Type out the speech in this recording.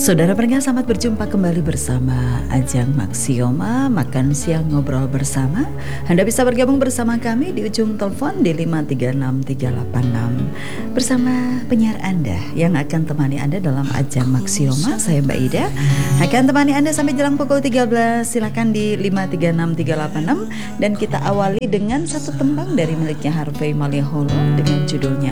Saudara pendengar, selamat berjumpa kembali bersama Ajang Maxioma Makan Siang Ngobrol Bersama. Anda bisa bergabung bersama kami di ujung telepon di 5363386 bersama penyiar Anda yang akan temani Anda dalam Ajang Maxioma. Saya Mbak Ida akan temani Anda sampai jelang pukul 13. Silakan di 5363386 dan kita awali dengan satu tembang dari miliknya Harvey Maliholo dengan judulnya